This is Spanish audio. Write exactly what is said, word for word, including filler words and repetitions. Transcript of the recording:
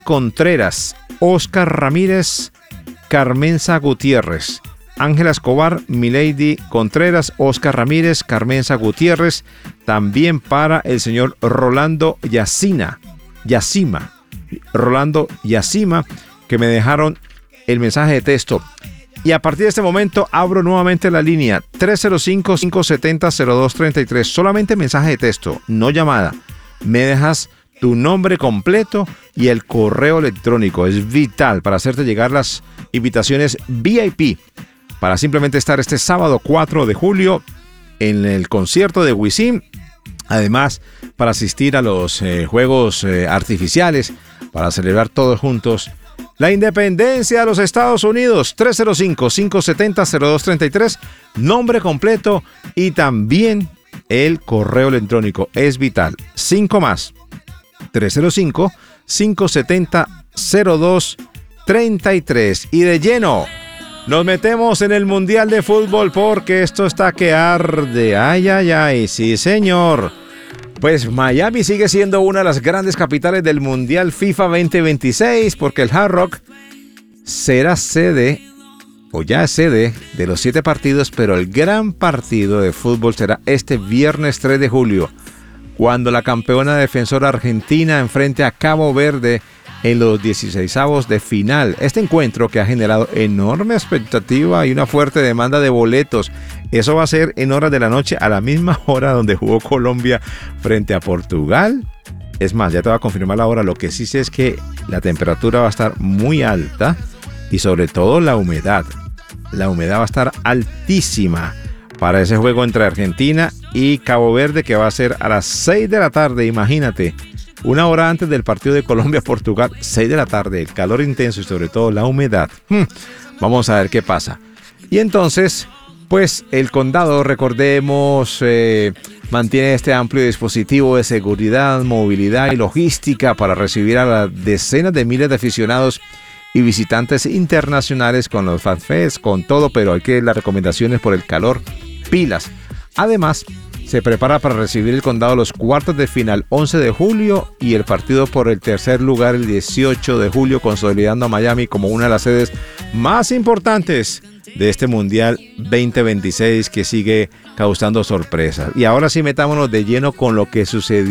Contreras, Oscar Ramírez, Carmenza Gutiérrez. Ángela Escobar, Milady Contreras, Oscar Ramírez, Carmenza Gutiérrez. También para el señor Rolando Yacina, Yacima, Rolando Yacima, que me dejaron el mensaje de texto. Y a partir de este momento abro nuevamente la línea tres cero cinco, cinco siete cero, cero dos tres tres. Solamente mensaje de texto, no llamada. Me dejas tu nombre completo y el correo electrónico. Es vital para hacerte llegar las invitaciones V I P para simplemente estar este sábado cuatro de julio en el concierto de Wisin. Además, para asistir a los eh, juegos eh, artificiales, para celebrar todos juntos la independencia de los Estados Unidos. tres cero cinco, cinco siete cero, cero dos tres tres. Nombre completo y también el correo electrónico. Es vital. Cinco más. tres cero cinco, cinco siete cero, cero dos tres tres. Y de lleno nos metemos en el Mundial de Fútbol porque esto está que arde. Ay, ay, ay, sí señor. Pues Miami sigue siendo una de las grandes capitales del Mundial FIFA veinte veintiséis porque el Hard Rock será sede, o ya es sede, de los siete partidos, pero el gran partido de fútbol será este viernes tres de julio, cuando la campeona defensora argentina enfrente a Cabo Verde en los dieciseisavos de final. Este encuentro que ha generado enorme expectativa y una fuerte demanda de boletos. Eso va a ser en horas de la noche, a la misma hora donde jugó Colombia frente a Portugal. Es más, ya te voy a confirmar la hora. Lo que sí sé es que la temperatura va a estar muy alta y sobre todo la humedad. La humedad va a estar altísima para ese juego entre Argentina y Cabo Verde, que va a ser a las seis de la tarde. Imagínate. Una hora antes del partido de Colombia-Portugal, seis de la tarde, el calor intenso y sobre todo la humedad. Hmm, vamos a ver qué pasa. Y entonces, pues el condado, recordemos, eh, mantiene este amplio dispositivo de seguridad, movilidad y logística para recibir a las decenas de miles de aficionados y visitantes internacionales con los Fan Fest, con todo, pero hay que las recomendaciones por el calor, pilas. Además, se prepara para recibir el condado los cuartos de final once de julio y el partido por el tercer lugar el dieciocho de julio, consolidando a Miami como una de las sedes más importantes de este Mundial veinte veintiséis que sigue causando sorpresas. Y ahora sí metámonos de lleno con lo que sucedió